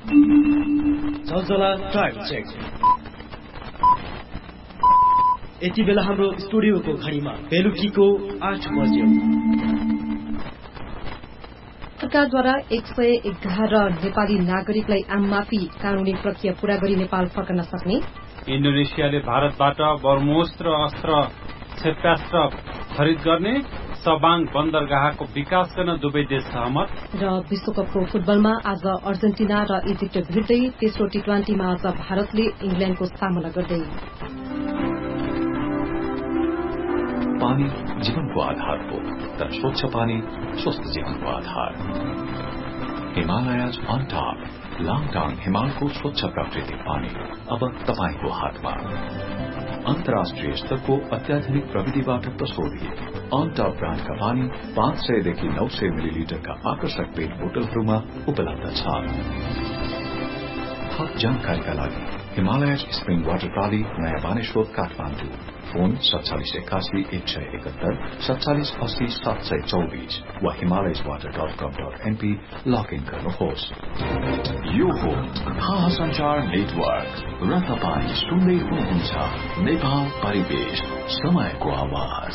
Zalzala time check. यति बेला हाम्रो स्टुडियोको घडीमा बेलुकीको 8 बज्यो। सरकारद्वारा 111 नेपाली नागरिकलाई आम माफी कानूनी प्रक्रिया पूरा गरी नेपाल फर्कन सक्ने। इन्डोनेसियाले भारतबाट बर्मोस र अस्त्र क्षेपणास्त्र खरिद गर्ने। सबाङ बन्दरगाहको विकास गर्न दुवै देश सहमत। र विश्वकपको फुटबलमा आज अर्जेन्टिना र इजिप्ट भिड्दै तेस्रो टी20मा आज भारतले इंग्ल्याण्डको सामना गर्दै। पानी जीवनको आधार हो, तर स्वच्छ पानी स्वस्थ जीवनको आधार। हिमालयज अन टप लाङटाङ हिमालको स्वच्छ प्राकृतिक पानी अब तपाईको हातमा। अन्तर्राष्ट्रिय स्तरको अत्याधुनिक प्रविधिबाट प्रशोधित अन टप ब्रान्डका पानी 500 देखि 900 मिलिलिटरका आकर्षक पेट बोतलहरूमा उपलब्ध छ। थप जानकारीका लागि हिमालयज स्प्रिङ वाटर प्राली नयाँ बानेश्वर काठमाडौँ। फोन 4781 171 4780 724 वा himalayaswater.com.np लगइन गर्नुहोस्। यो हो थाहा संचार नेटवर्क र तपाईँ सुन्दै हुनुहुन्छ नेपाल परिवेश समयको आवाज।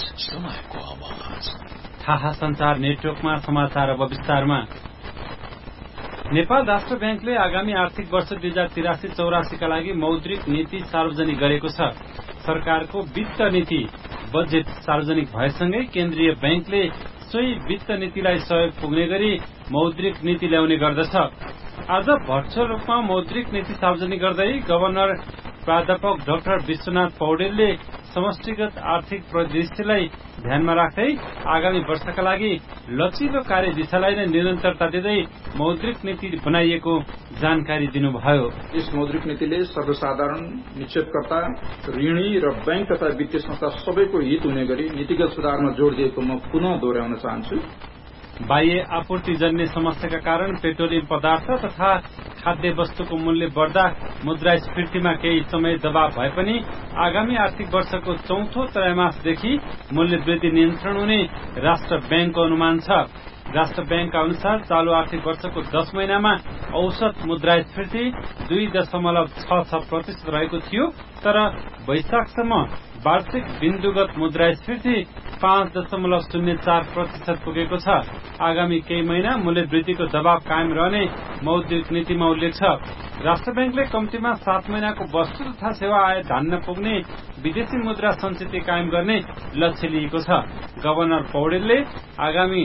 थाहा संचार नेटवर्कमा समाचार अब विस्तारमा। नेपाल राष्ट्र ब्याङ्कले आगामी आर्थिक वर्ष 2083-84 का लागि मौद्रिक नीति सार्वजनिक गरेको छ। सरकारको वित्त नीति बजेट सार्वजनिक भएसँगै केन्द्रीय ब्याङ्कले सोही वित्त नीतिलाई सहयोग पुग्ने गरी मौद्रिक नीति ल्याउने गर्दछ। आज भर्चुअल रूपमा मौद्रिक नीति सार्वजनिक गर्दै गभर्नर प्राध्यापक डाक्टर विश्वनाथ पौडेलले समष्टिगत आर्थिक परिदृश्यलाई ध्यानमा राख्दै आगामी वर्षका लागि लचिलो कार्यदिशालाई नै निरन्तरता दिँदै मौद्रिक नीति बनाइएको जानकारी दिनुभयो। यस मौद्रिक नीतिले सर्वसाधारण निक्षेपकर्ता, ऋणी र बैंक तथा वित्तीय संस्था सबैको हित हुने गरी नीतिगत सुधारमा जोड़ दिएको म पुनः दोहोर्याउन चाहन्छु। बाह्य आपूर्तिजन्य समस्याका कारण पेट्रोलियम पदार्थ तथा खाद्य वस्तुको मूल्य बढ़दा मुद्रास्फीतिमा केही समय दबाव भए पनि आगामी आर्थिक वर्षको चौथो त्रैमासदेखि मूल्य वृद्धि नियन्त्रण हुने राष्ट्र ब्याङ्कको अनुमान छ। राष्ट्र ब्याङ्कका अनुसार चालू आर्थिक वर्षको 10 महिनामा औसत मुद्रास्फीति 2.66% रहेको थियो, तर वैशाखसम्म वार्षिक बिन्दुगत मुद्रास्फीति 5.04% पुगेको छ। आगामी केही महिना मूल्य वृद्धिको दबाव कायम रहने मौद्रिक नीतिमा उल्लेख छ। राष्ट्र ब्याङ्कले कम्तीमा 7 महिनाको वस्तु तथा सेवा आय धान्न पुग्ने विदेशी मुद्रा संचित कायम गर्ने लक्ष्य लिएको छ। गभर्नर पौडेलले आगामी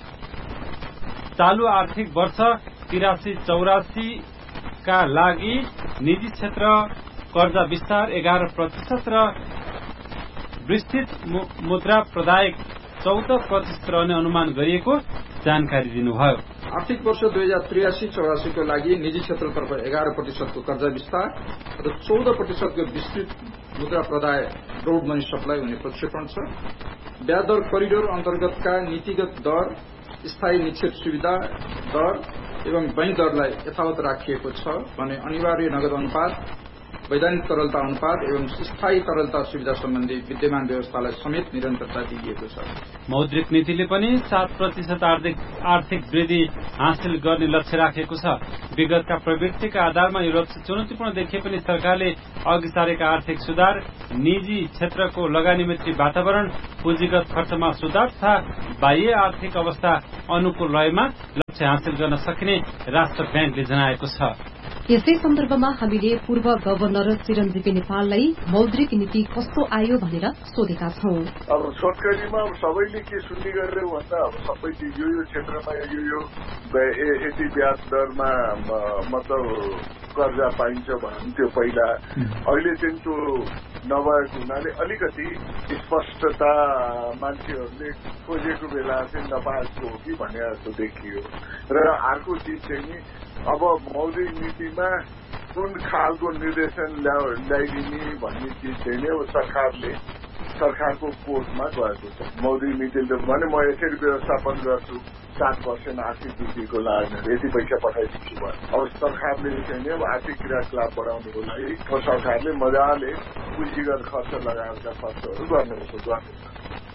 चालू आर्थिक वर्ष 83-84 का लागि निजी क्षेत्र कर्जा विस्तार 11% र विस्तृत मुद्रा प्रदायक 14% रहने अनुमान गरिएको जानकारी दिनुभयो। आर्थिक वर्ष 2083-84 को लागि निजी क्षेत्रतर्फ 11% को कर्जा विस्तार र 14% को विस्तृत मुद्रा प्रदाय ब्रोड मनी सप्लाई हुने प्रक्षेपण छ। ब्याज दर करिडोर अन्तर्गतका नीतिगत दर, स्थायी निक्षेप सुविधा दर एवं बैंक दरलाई यथावत राखिएको छ भने अनिवार्य नगद अनुपात, वैधानिक तरलता अनुपात एवं स्थायी तरलता सुविधा सम्बन्धी विद्यमान व्यवस्थालाई समेत निरन्तरता दिइएको छ। मौद्रिक नीतिले पनि 7% आर्थिक वृद्धि हासिल गर्ने लक्ष्य राखेको छ। विगतका प्रवृत्तिका आधारमा यो लक्ष्य चुनौतीपूर्ण देखिए पनि सरकारले अघि सारेका आर्थिक सुधार, निजी क्षेत्रको लगानीमित्री वातावरण, पुँजीगत खर्चमा सुधार तथा बाह्य आर्थिक अवस्था अनुकूल रहेमा लक्ष्य हासिल गर्न सकिने राष्ट्र ब्याङ्कले जनाएको छ। यसै सन्दर्भमा हामीले पूर्व गभर्नर चिरञ्जीवी नेपाललाई मौद्रिक नीति कस्तो आयो भनेर सोधेका छौं। अब छोटकरीमा सबैले के सुन्ने गरेर भन्दा अब सबैले यो क्षेत्रमा यो यति ब्याज दरमा मतलब कर्जा पाइन्छ भन्थ्यो पहिला। अहिले चाहिँ त्यो नभएको हुनाले अलिकति स्पष्टता मान्छेहरूले खोजेको बेला चाहिँ नपाएको हो कि भन्ने जस्तो देखियो। र अर्को चिज चाहिँ नि अब मौद्रिक नीतिमा कुन खालको निर्देशन ल्याइदिने भन्ने चिज चाहिँ नि अब सरकारको कोर्टमा गएको छ। मौद्रिक नीतिले भने म यसरी व्यवस्थापन गर्छु, 7% आर्थिक वृद्धिको लागि यति पैसा पठाइदिन्छु भयो। अब सरकारले चाहिँ नि अब आर्थिक क्रियाकलाप बढाउनुको लागि सरकारले मजाले पुँजीगत खर्च लगाएका खर्चहरू गर्नुपर्छ।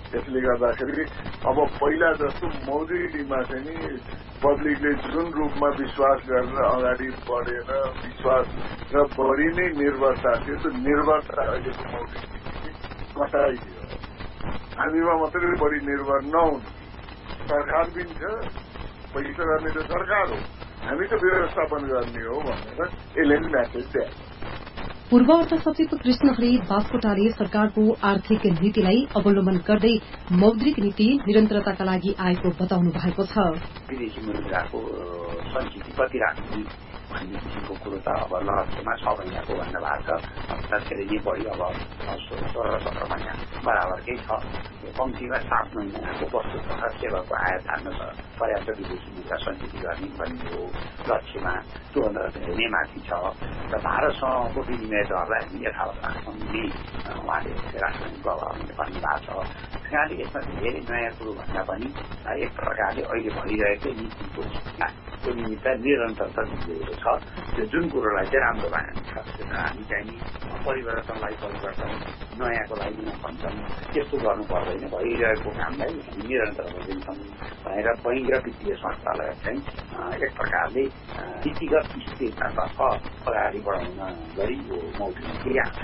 त्यसले गर्दाखेरि अब पहिला जस्तो मौद्रिकमा चाहिँ नि पब्लिकले जुन रूपमा विश्वास गरेर अगाडि बढेर विश्वास र बढी नै निर्भरता थियो त्यो निर्भरता अहिलेको मौद्रिक घटाइदियो। हामीमा मात्रै बढी निर्भर नहुनु, सरकार पनि छ, पैसा गर्ने त सरकार हो, हामी त व्यवस्थापन गर्ने हो भनेर यसले पनि म्यासेज दिए। पूर्व अर्थ सचिव कृष्णहरि बास्कोटाले सरकारको आर्थिक नीतिलाई अवलम्बन गर्दै मौद्रिक नीति निरन्तरताका लागि आएको बताउनु भएको छ। विदेशी मुद्राको सञ्चित कति राख्ने भन्ने किसिमको कुरो त अब लक्ष्यमा 6 महिनाको भन्नु भएको छ। धेरै नै बढी अब 16-17 महिना बराबरकै छ। कम्तीमा 7 महिनाको वस्तु तथा सेवाको आयात हाल्न पर्याप्त विदेशी मुद्रा सञ्चित गर्ने भन्ने हो लक्ष्यमा। त्योभन्दा धेरै नै माथि छ र भारतसँगको विनिमय दरलाई हामी यथावत राख्छौँ नि उहाँले राष्ट्रपतिको अभावले भन्नुभएको छ। त्यहाँले यसमा धेरै नयाँ कुरो भन्दा पनि एक प्रकारले अहिले भइरहेको नीतिको त्यो निमित्त निरन्तरता दिएको छ। त्यो जुन कुरोलाई चाहिँ राम्रो मानेको छ हामी चाहिँ परिवर्तनलाई परिवर्तन नयाँको लागि भन्छौँ त्यस्तो गर्नु पर्दैन। भइरहेको कामलाई हामी निरन्तर गरिदिन्छौँ भनेर बैङ्क र वित्तीय संस्थालाई चाहिँ एक प्रकारले नीतिगत स्थिरतातर्फ अगाडि बढाउन गरी यो मौद्रिक नीति आएको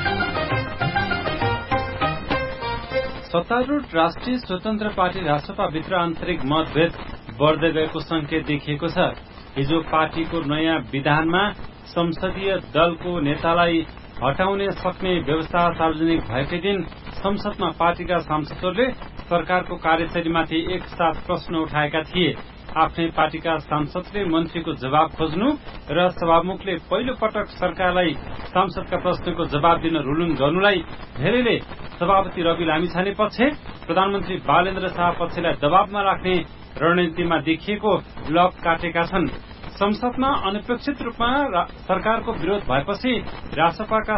छ। सत्तारूढ राष्ट्रिय स्वतन्त्र पार्टी रासपाभित्र आन्तरिक मतभेद बढ्दै गएको संकेत देखिएको छ। हिजो पार्टीको नयाँ विधानमा संसदीय दलको नेतालाई हटाउने सक्ने व्यवस्था सार्वजनिक भएकै दिन संसदमा पार्टीका सांसदहरूले सरकारको कार्यशैलीमाथि एकसाथ प्रश्न उठाएका थिए। आफ्नै पार्टीका सांसदले मन्त्रीको जवाब खोज्नु र सभामुखले पहिलो पटक सरकारलाई सांसदका प्रश्नको जवाब दिन रुलुङ गर्नुलाई धेरैले सभापति रवि लामिछाने पक्ष, प्रधानमन्त्री बालेन्द्र शाह पक्षलाई दबावमा राख्ने रणनीतिमा देखिएको लक काटेका छन्। संसदमा अनपेक्षित रूपमा सरकारको विरोध भएपछि रासपाका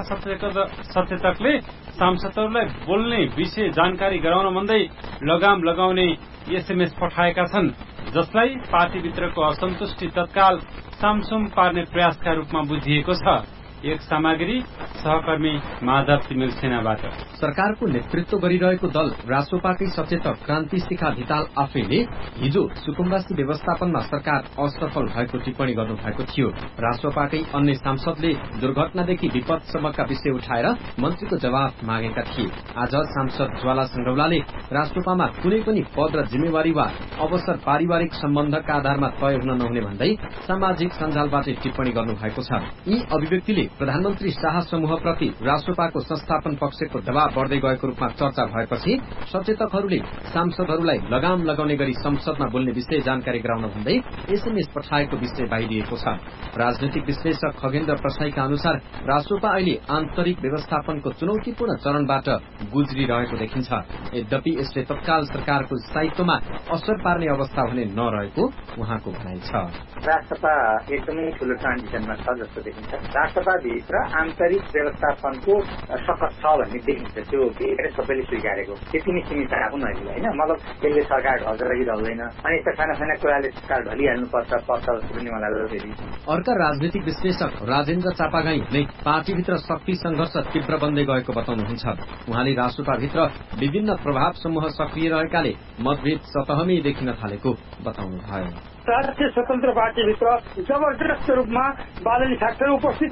सचेतकले सांसदहरूलाई बोल्ने विषय जानकारी गराउन भन्दै लगाम लगाउने एसएमएस पठाएका छन्, जसलाई पार्टीभित्रको असन्तुष्टि तत्काल सामसुम पार्ने प्रयासका रूपमा बुझिएको छ। एक सामग्री सहकर्मी माधव तिमिल सेनाबाट। सरकारको नेतृत्व गरिरहेको दल रासोपाकै सचेतक क्रान्ति शिखा धिताल आफैले हिजो सुकुम्बासी व्यवस्थापनमा सरकार असफल भएको टिप्पणी गर्नु भएको थियो। रासोपाकै अन्य सांसदले दुर्घटनादेखि विपदसम्मका विषय उठाएर मन्त्रीको जवाब मागेका थिए। आज सांसद ज्वाला संगौलाले रासोपामा कुनै पनि पद र जिम्मेवारी वा अवसर पारिवारिक सम्बन्धका आधारमा तय हुन नहुने भन्दै सामाजिक सञ्जालबाट टिप्पणी गर्नु भएको छ। यी अभिव्यक्तिले प्रधानमन्त्री शाह समूहप्रति रासोपाको संस्थापन पक्षको दबाव बढ्दै गएको रूपमा चर्चा भएपछि सचेतकहरूले सांसदहरूलाई लगाम लगाउने गरी संसदमा बोल्ने विषय जानकारी गराउन भन्दै एसएमएस पठाएको विषय बाहिरिएको छ। राजनैतिक विश्लेषक खगेन्द्र प्रसाईका अनुसार रासोपा अहिले आन्तरिक व्यवस्थापनको चुनौतीपूर्ण चरणबाट गुज्रिरहेको देखिन्छ। यद्यपि यसले तत्काल सरकारको स्थायित्वमा असर पार्ने अवस्था हुने नरहेको उहाँको भनाइ छ। रासोपा एकदमै ठूलो ट्रान्जिसनमा छ जस्तो देखिन्छ। रासोपाभित्र आन्तरिक व्यवस्थापनको सकत छ भन्ने देखिन्छ। त्यो धेरै सबैले स्वीकारेको त्यति नै सीमित आएको नहेर्नु होइन, मतलब यसले सरकार ढल्छ कि ढल्दैन अनि यस्ता साना साना कुराले सरकार ढलिहाल्नुपर्छ पर्छ भन्ने मलाई फेरि। अर्का राजनीतिक विश्लेषक राजेन्द्र चापागाई नै पार्टीभित्र शक्ति संघर्ष तीव्र बन्दै गएको बताउनुहुन्छ। उहाँले रासोपाभित्र विभिन्न प्रभाव समूह सक्रिय रहेकाले मतभेद सतहमै देखिन थालेको बताउनुभयो। राष्ट्रिय स्वतन्त्र पार्टीभित्र जबरजस्त रूपमा बालनी फ्याक्टर उपस्थित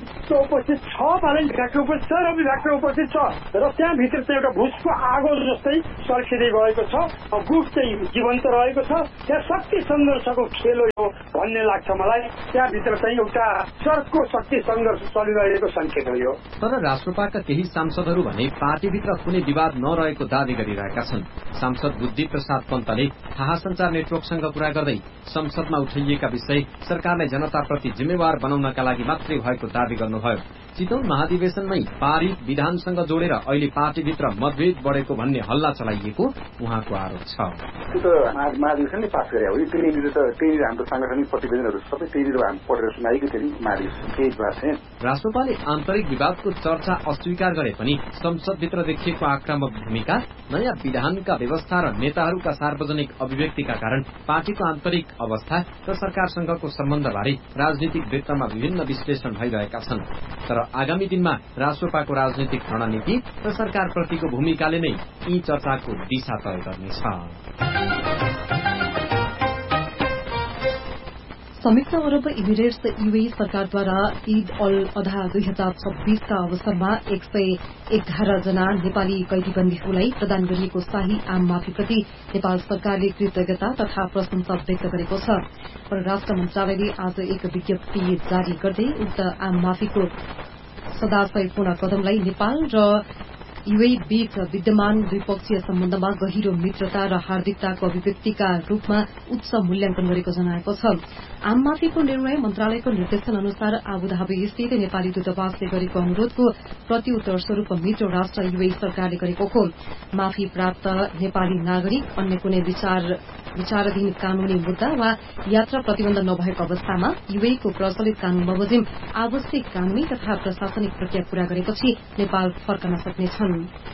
छ, बालनी फ्याक्टर उपस्थित छ, रवि फ्याक्टर उपस्थित छ र त्यहाँभित्र चाहिँ एउटा भुसको आगो जस्तै सल्किँदै गएको छ। गुट चाहिँ जीवन्त रहेको छ। त्यहाँ शक्ति सङ्घर्षको खेल हो भन्ने लाग्छ मलाई। त्यहाँभित्र चाहिँ एउटा चर्को शक्ति सङ्घर्ष चलिरहेको संकेत हो यो। तर राष्ट्रपाका केही सांसदहरू भने पार्टीभित्र कुनै विवाद नरहेको दावी गरिरहेका छन्। सांसद बुद्धि प्रसाद पन्तले थाहा संचार नेटवर्कसँग कुरा गर्दै संसदमा उठाइएका विषय सरकारलाई जनताप्रति जिम्मेवार बनाउनका लागि मात्रै भएको दावी गर्नुभयो। चितवन महाधिवेशनमै पारित विधानसँग जोडेर अहिले पार्टीभित्र मतभेद बढेको भन्ने हल्ला चलाइएको उहाँको आरोप छ। महाधिवेशनले पास गरे हो, त्यही हाम्रो सांगठनिक प्रतिवेदनहरू सबै त्यही हामी पढेर सुनाएको थियो नि महाधिवेशन केही बात छैन। राष्ट्रपाले आन्तरिक विवादको चर्चा अस्वीकार गरे पनि संसदभित्र देखिएको आक्रामक भूमिका, नयाँ विधानका व्यवस्था र नेताहरूका सार्वजनिक अभिव्यक्तिका कारण पार्टीको आन्तरिक अवस्था व्यवस्था र सरकारसँगको सम्बन्धबारे राजनीतिक वृत्तमा विभिन्न विश्लेषण भइरहेका छन्। तर आगामी दिनमा रासोपाको राजनीतिक रणनीति र सरकारप्रतिको भूमिकाले नै यी चर्चाको दिशा तय गर्नेछ। संयुक्त अरब इमिरेट्स यूएई सरकारद्वारा ईद अल अधा 2026 का अवसरमा 111 जना नेपाली कैदीबन्दीहरूलाई प्रदान गरिएको शाही आम माफीप्रति नेपाल सरकारले कृतज्ञता तथा प्रशंसा व्यक्त गरेको छ। परराष्ट्र मन्त्रालयले आज एक विज्ञप्ति जारी गर्दै उक्त आम माफीको सदाशयपूर्ण कदमलाई नेपाल र यूएई बीच विद्यमान द्विपक्षीय सम्बन्धमा गहिरो मित्रता र हार्दिकताको अभिव्यक्तिका रूपमा उच्च मूल्याङ्कन गरेको जनाएको छ। आम माफीको निर्णय मन्त्रालयको निर्देशन अनुसार आबुधाबी स्थित नेपाली दूतावासले गरेको अनुरोधको प्रत्युत्तर स्वरूप मित्र राष्ट्र यूएई सरकारले गरेको हो। माफी प्राप्त नेपाली नागरिक अन्य कुनै विचाराधीन कानूनी मुद्दा वा यात्रा प्रतिबन्ध नभएको अवस्थामा यूएईको प्रचलित कानून बमोजिम आवश्यक कानूनी तथा प्रशासनिक प्रक्रिया पूरा गरेपछि नेपाल फर्कन सक्नेछन्।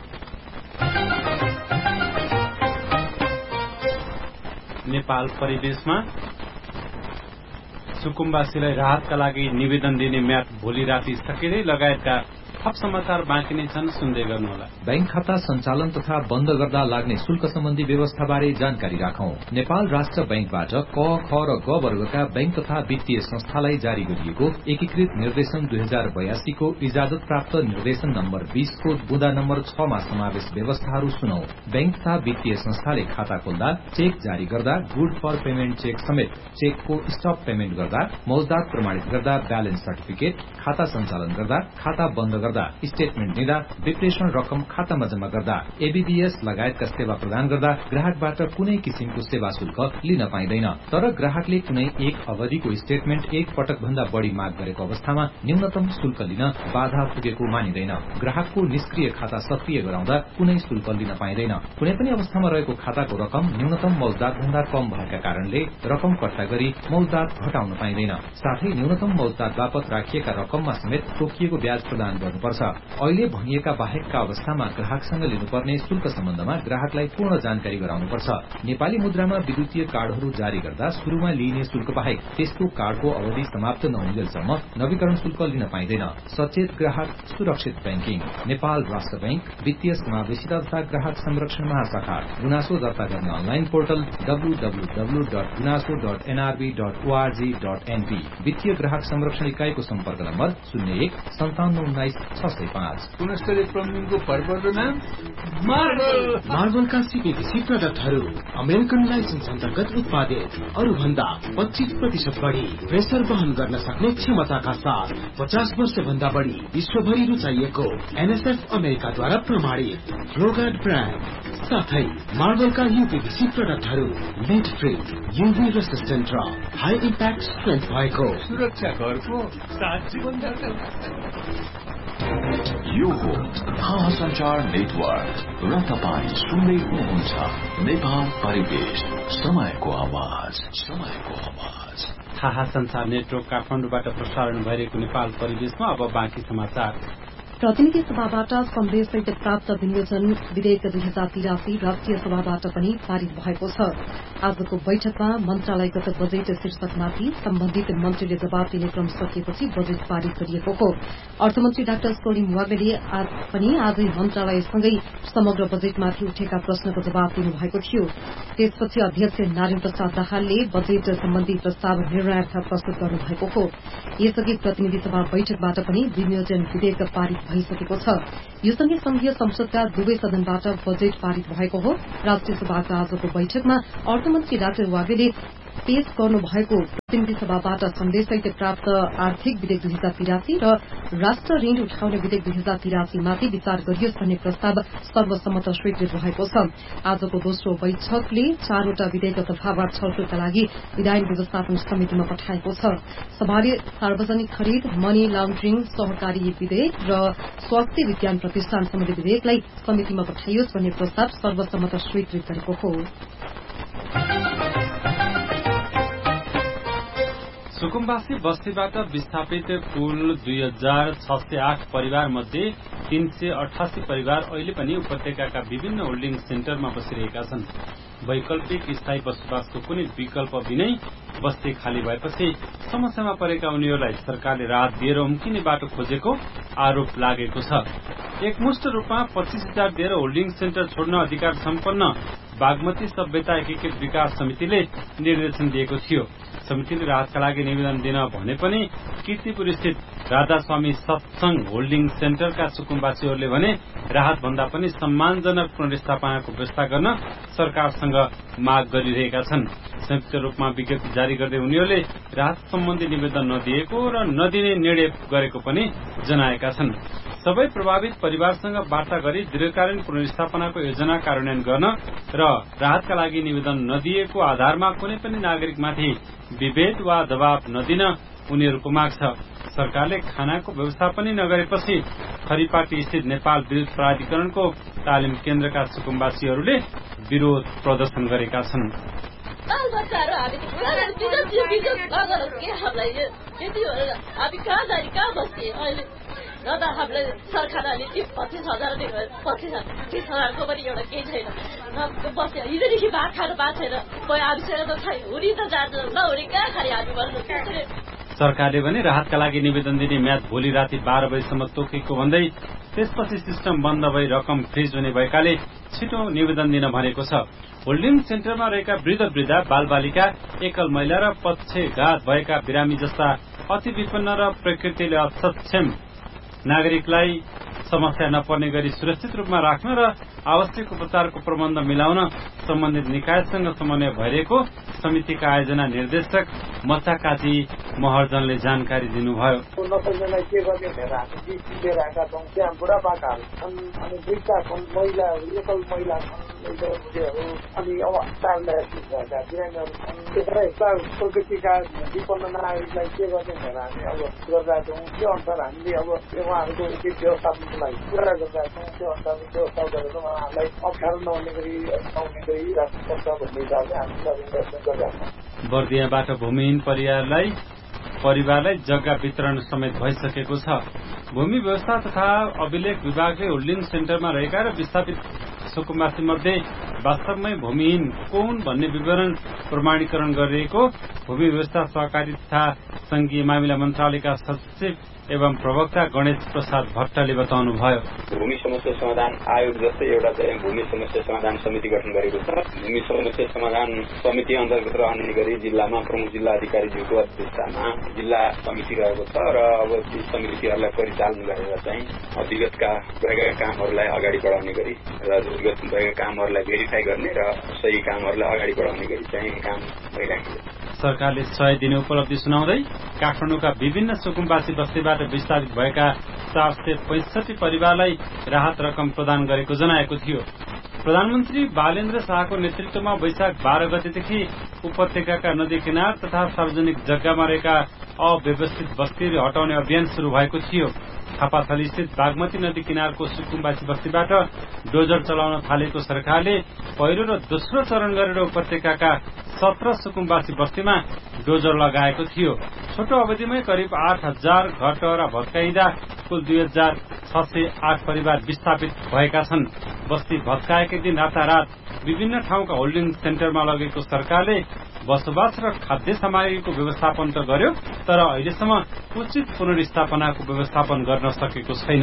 नेपाल परिवेशमा सुकुम्बासीलाई राहतका लागि निवेदन दिने म्याद भोलि राति सकिँदै लगायतका थप समाचार बाँकी नै छन्, सुन्दै गर्नुहोला। बैंक खाता सञ्चालन तथा बन्द गर्दा लाग्ने शुल्क सम्बन्धी व्यवस्थाबारे जानकारी राखौं। नेपाल राष्ट्र बैंकबाट क, ख र ग वर्गका बैंक तथा वित्तीय संस्थालाई जारी गरिएको एकीकृत निर्देशन 2082 को इजाजत प्राप्त निर्देशन नम्बर 20 को बुँदा नम्बर 6 मा समावेश व्यवस्थाहरू सुनौ। बैंक तथा वित्तीय संस्थाले खाता खोल्दा, चेक जारी गर्दा, गुड फर पेमेन्ट चेक समेत चेकको स्टप पेमेन्ट गर्दा, मौजदात प्रमाणित गर्दा, ब्यालेन्स सर्टिफिकेट, खाता सञ्चालन गर्दा, खाता बन्द गर्दा, स्टेटमेन्ट दिँदा, विप्रेषण रकम खातामा जम्मा गर्दा, एबीडीएस लगायतका सेवा प्रदान गर्दा ग्राहकबाट कुनै किसिमको सेवा शुल्क लिन पाइँदैन। तर ग्राहकले कुनै एक अवधिको स्टेटमेन्ट एक पटक भन्दा बढ़ी माग गरेको अवस्थामा न्यूनतम शुल्क लिन बाधा पुगेको मानिँदैन। ग्राहकको निष्क्रिय खाता सक्रिय गराउँदा कुनै शुल्क लिन पाइँदैन। कुनै पनि अवस्थामा रहेको खाताको रकम न्यूनतम मौजदात भन्दा कम भएका कारणले रकम कट्टा गरी मौजदात घटाउन पाइँदैन। साथै न्यूनतम मौजदात बापत राखिएका रकममा समेत तोकिएको ब्याज प्रदान गर्नुपर्छ। अहिले भनिएका बाहेकका अवस्थामा ग्राहकसँग लिनुपर्ने शुल्क सम्बन्धमा ग्राहकलाई पूर्ण जानकारी गराउनुपर्छ। नेपाली मुद्रामा विद्युतीय कार्डहरू जारी गर्दा शुरूमा लिइने शुल्क बाहेक त्यसको कार्डको अवधि समाप्त नहुन्जेलसम्म नवीकरण शुल्क लिन पाइँदैन। सचेत ग्राहक सुरक्षित बैंकिङ। नेपाल राष्ट्र बैंक वित्तीय समावेशिता तथा ग्राहक संरक्षण महाशाखा। गुनासो दर्ता गर्ने अनलाइन पोर्टल www.gunaso.nrb.org.np। वित्तीय ग्राहक संरक्षण इकाईको सम्पर्क नम्बर 01-5719-605। गुणस्तरीय प्लम्बिङको भरपर्दो नाम मार्बलका सीपीभीसी प्रडक्टहरू अमेरिकन लाइसेन्स अन्तर्गत उत्पादित, अरू भन्दा 25% बढ़ी प्रेसर वहन गर्न सक्ने क्षमताका साथ 50 वर्ष भन्दा बढ़ी विश्वभरि रुचाइएको एनएसएफ अमेरिकाद्वारा प्रमाणित फ्लोगार्ड ब्रान्ड साथै मार्बलका यूपीभीसी प्रडक्टहरू लिड फ्री, यूभी रेसिस्टेन्ट र हाई इम्प्याक्ट स्ट्रेन्थ भएको सुरक्षा घरको साथ जीवन यो हो महासञ्चार नेटवर्क र तपाईँ सुन्दै हुनुहुन्छ नेपाल परिवेश, समयको आवाज। थाहा संचार नेटवर्क काठमाडौँबाट प्रसारण भइरहेको नेपाल परिवेशमा अब बाँकी समाचार। प्रतिनिधि सभाबाट सन्देशसहित प्राप्त विनियोजन विधेयक 2083 राष्ट्रिय सभाबाट पनि पारित भएको छ। आजको बैठकमा मन्त्रालयगत बजेट शीर्षकमाथि सम्बन्धित मन्त्रीले जवाब दिने क्रम सकिएपछि बजेट पारित गरिएको हो। अर्थमन्त्री डाक्टर सोलिम वाग्लेले पनि आजै मन्त्रालयसँगै समग्र बजेटमाथि उठेका प्रश्नको जवाब दिनुभएको थियो। त्यसपछि अध्यक्ष नारायण प्रसाद दाहालले बजेट सम्बन्धी प्रस्ताव निर्णयार्थ प्रस्तुत गर्नुभएको हो। यसअघि प्रतिनिधि सभा बैठकबाट पनि विनियोजन विधेयक पारित भइसकेको छ। यो सँगै संघीय संसदका दुवै सदनबाट बजेट पारित भएको हो। राष्ट्रिय सभाका आजको बैठकमा अर्थमन्त्री डाक्टर वाग्लेले पेश गर्नुभएको प्रतिनिधि सभाबाट सन्देशसहित प्राप्त आर्थिक विधेयक 2083 र राष्ट्र ऋण उठाउने विधेयक 2083 माथि विचार गरियोस् भन्ने प्रस्ताव सर्वसम्मत स्वीकृत भएको छ। आजको दोस्रो बैठकले 4वटा विधेयक सभाबाट छलफलका लागि विधायन व्यवस्थापन समितिमा पठाएको छ। सभाले सार्वजनिक खरिद, मनी लाण्ड्रिङ सहकारी विधेयक र स्वास्थ्य विज्ञान प्रतिष्ठान सम्बन्धी विधेयकलाई समितिमा पठाइयोस् भन्ने प्रस्ताव सर्वसम्मत स्वीकृत गरेको हो। सुकुम्बासी बस्तीबाट विस्थापित कुल 2608 परिवार मध्ये 388 परिवार अहिले पनि उपत्यकाका विभिन्न होल्डिङ सेन्टरमा बसिरहेका छन्। वैकल्पिक स्थायी बसोबासको कुनै विकल्प बिनै बस्ती खाली भएपछि समस्यामा परेका उनीहरूलाई सरकारले राहत दिएर उम्किने बाटो खोजेको आरोप लागेको छ। एकमुष्ट रूपमा 25,000 दिएर होल्डिङ सेन्टर छोड्न अधिकार सम्पन्न बागमती सभ्यता एकीकृत विकास समितिले निर्देशन दिएको थियो। समितिले राहतका लागि निवेदन दिन भने पनि कीर्तिपुर स्थित राधास्वामी सत्संग होल्डिङ सेन्टरका सुकुम्बासीहरूले भने राहत भन्दा पनि सम्मानजनक पुनर्स्थापनाको व्यवस्था गर्न सरकारसँग माग गरिरहेका छन्। संयुक्त रूपमा विज्ञप्ति जारी गर्दै उनीहरूले राहत सम्बन्धी निवेदन नदिएको र नदिने निर्णय गरेको पनि जनाएका छन्। सबै प्रभावित परिवारसँग वार्ता गरी दीर्घकालीन पुनर्स्थापनाको योजना कार्यान्वयन गर्न र राहतका लागि निवेदन नदिएको आधारमा कुनै पनि नागरिकमाथि विभेद वा दबाव नदिन उनीहरूको माग छ। सरकारले खानाको व्यवस्था पनि नगरेपछि खरीपाटी स्थित नेपाल विद्युत प्राधिकरणको तालिम केन्द्रका सुकुम्बासीहरूले विरोध प्रदर्शन गरेका छन्। हामीलाई सरकारले 25,000 30,000को पनि एउटा केही छैन बस्यो। हिजोदेखि भात खानु पाएको छैन। हामीसँग त खै हुने त जान्छ नहुने कहाँ खाने हामी भन्नु। सरकारले भने राहतका लागि निवेदन दिने म्याद भोलि राति 12 बजेसम्म तोकेको भन्दै त्यसपछि सिस्टम बन्द भई रकम फ्रिज हुने भएकाले छिटो निवेदन दिन भनेको छ। होल्डिङ सेन्टरमा रहेका वृद्ध वृद्धा बालबालिका एकल महिला र पक्षघात भएका बिरामी जस्ता अति विपन्न र प्रकृतिले असक्षम नागरिकलाई समस्या नपर्ने गरी सुरक्षित रूपमा राख्न र आवश्यक उपचारको प्रबन्ध मिलाउन सम्बन्धित निकायसँग समन्वय भइरहेको समितिका आयोजना निर्देशक मच्चाकाजी महर्जनले जानकारी दिनुभयो। नसक्नेलाई के गर्ने भनेर हामी लिएर आएका छौँ। त्यहाँ बुढापाकाहरू छन्, अनि वृद्ध छन्, महिलाहरू एकल महिला छन्, अनि अब हस्ताहरूलाई भएका बिरामीहरू छन्। त्यसरी यस्ता प्रकृतिका विपन्न नागरिकलाई के गर्ने भनेर हामी अब गरिरहेका छौँ। त्यो अनुसार हामीले अब उहाँहरूको व्यवस्थापनको लागि कुरा गरिरहेका छौँ। त्यो अनुसार व्यवस्था गरेर उहाँहरूलाई अप्ठ्यारो नहुने गरी राख्नुपर्छ भन्ने हिसाबले हामी गरिरहेका छौँ। बर्दियाबाट भूमिहीन परिवारलाई जग्गा वितरण समेत भइसकेको छ। भूमि व्यवस्था तथा अभिलेख विभागले होल्डिङ सेन्टरमा रहेका र विस्थापित सुकुम्बासी मध्ये वास्तवमै भूमिहीन को हुन् भन्ने विवरण प्रमाणीकरण गरिरहेको भूमि व्यवस्था सहकारी तथा संघीय मामिला मन्त्रालयका सचिव एवं प्रवक्ता गणेश प्रसाद भट्टले बताउनुभयो। भूमि समस्या समाधान आयोग जस्तै एउटा चाहिँ भूमि समस्या समाधान समिति गठन गरेको छ। भूमि समस्या समाधान समिति अन्तर्गत रहने गरी जिल्लामा प्रमुख जिल्ला अधिकारीज्यूको अध्यक्षतामा जिल्ला समिति रहेको छ र अब ती समितिहरूलाई परिचालन गरेर चाहिँ विगतका भएका कामहरूलाई अगाडि बढाउने गरी र विगत भएका कामहरूलाई भेरिफाई गर्ने र सही कामहरूलाई अगाडि बढाउने गरी चाहिँ काम भइरहेको छ। सरकारले 100 दिने उपलब्धि सुनाउँदै काठमाडौँका विभिन्न सुकुम्बासी बस्तीबाट विस्थापित भएका 465 परिवारलाई राहत रकम प्रदान गरेको जनाएको थियो। प्रधानमन्त्री बालेन्द्र शाहको नेतृत्वमा वैशाख 12 गतेदेखि उपत्यकाका नदी किनार तथा सार्वजनिक जग्गामा रहेका अव्यवस्थित बस्तीहरू हटाउने अभियान शुरू भएको थियो। थापाथली स्थित बागमती नदी किनारको सुकुम्बासी बस्तीबाट डोजर चलाउन थालेको सरकारले पहिलो र दोस्रो चरण गरेर उपत्यकाका 17 सुकुम्बासी बस्तीमा डोजर लगाएको थियो। छोटो अवधिमै करिब 8,000 घर टहरा भत्काइँदा कुल 2,608 परिवार विस्थापित भएका छन्। बस्ती भत्काएकै दिन रातारात विभिन्न ठाउँका होल्डिङ सेन्टरमा लगेको सरकारले बसोबास र खाद्य सामग्रीको व्यवस्थापन त गर्यो, तर अहिलेसम्म उचित पुनर्स्थापनाको व्यवस्थापन गर्न सकेको छैन।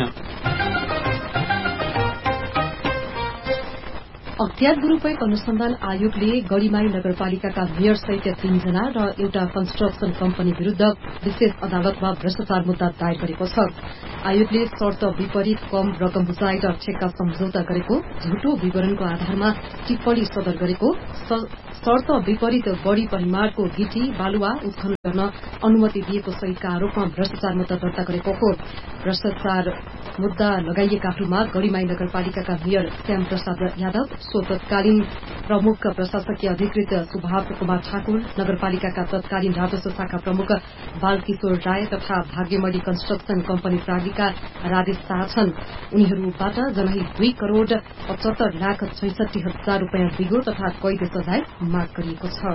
अख्तियार दुरूपयोग अनुसन्धान आयोगले गढीमाई नगरपालिकाका मेयर सहित 3 जना र एउटा कन्स्ट्रक्सन कम्पनी विरूद्ध विशेष अदालतमा भ्रष्टाचार मुद्दा दायर गरेको छ। आयोगले शर्त विपरीत कम रकम बुझाएर ठेक्का सम्झौता गरेको, झुटो विवरणको आधारमा टिप्पणी सदर गरेको, शर्त विपरीत बढ़ी परिमाणको गिटी बालुवा उत्खनन गर्न अनुमति दिएको सहितका आरोपमा भ्रष्टाचार मुद्दा दर्ता गरेको हो। भ्रष्टाचार मुद्दा लगाइएकाहरूमा गढीमाई नगरपालिकाका मेयर श्याम प्रसाद यादव, सो तत्कालीन प्रमुख प्रशासकीय अधिकृत सुभाष कुमार ठाकुर, नगरपालिकाका तत्कालीन राजस्व शाखा प्रमुख बालकिशोर राय तथा भाग्यमणी कन्स्ट्रक्सन कम्पनी प्राधिका राजेश शाह छन्। उनीहरूबाट जनै 2 करोड़ 75,66,000 रूपियाँ बिगो तथा कैद सजाय माग गरिएको छ।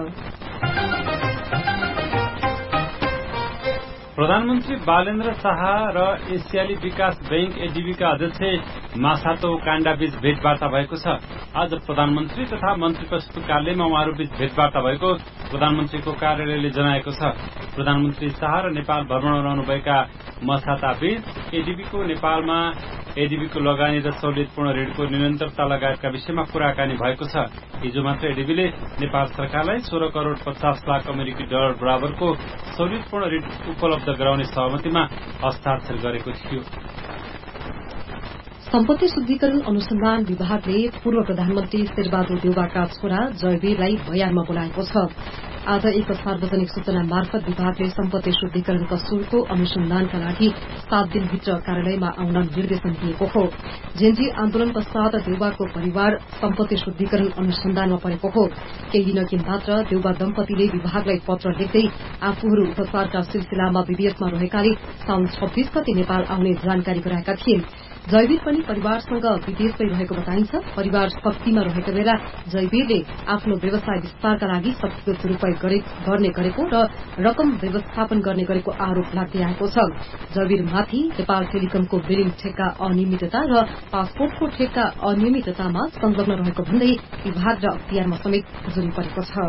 प्रधानमन्त्री बालेन्द्र शाह र एसियाली विकास बैंक एडीबीका अध्यक्ष मासातो काण्डाबीच भेटवार्ता भएको छ। आज प्रधानमन्त्री तथा मन्त्री परिषदको कार्यालयमा उहाँहरूबीच भेटवार्ता भएको प्रधानमन्त्रीको कार्यालयले जनाएको छ। प्रधानमन्त्री शाह र नेपाल भ्रमणमा रहनुभएका मसाताबीच एडीबीको लगानी र सहुलियतपूर्ण ऋणको निरन्तरता लगायतका विषयमा कुराकानी भएको छ। हिजो मात्र एडीबीले नेपाल सरकारलाई 16 करोड़ 50 लाख अमेरिकी डलर बराबरको सहुलियतपूर्ण ऋण उपलब्ध गराउने सहमतिमा हस्ताक्षर गरेको थियो। सम्पत्ति शुद्धिकरण अनुसन्धान विभागले पूर्व प्रधानमन्त्री शेरबहादुर देउवाका छोरा जयवीरलाई बयानमा बोलाएको छ। आज एक सार्वजनिक सूचना मार्फत विभागले सम्पत्ति शुद्धिकरणका शुल्कको अनुसन्धानका लागि 7 दिनभित्र कार्यालयमा आउन निर्देशन दिएको हो। जेन्जी आन्दोलन पश्चात देउवाको परिवार सम्पत्ति शुद्धिकरण अनुसन्धानमा परेको हो। केही दिन अघि मात्र देउवा दम्पतिले विभागलाई पत्र लेख्दै आफूहरू उपचारका सिलसिलामा विदेशमा रहेकाले साउन 26 गते नेपाल आउने जानकारी गराएका थिए। जयवीर पनि परिवारसँग विदेशमै रहेको बताइन्छ। परिवार शक्तिमा रहेको बेला जयवीरले आफ्नो व्यवसाय विस्तारका लागि शक्तिको दुरूपयोग गर्ने गरेको र रकम व्यवस्थापन गर्ने गरेको आरोप लाग्दै आएको छ। जयवीरमाथि नेपाल टेलिकमको बिलिङ ठेक्का अनियमितता र पासपोर्टको ठेक्का अनियमिततामा संलग्न रहेको भन्दै विभाग र अख्तियारमा समेत जुरी परेको छ।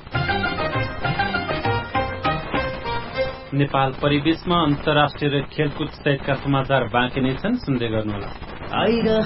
नेपाल परिवेशमा अन्तर्राष्ट्रिय खेलकुद सहितका समाचार बाँकी नै छन्, सुन्दै गर्नुहोला।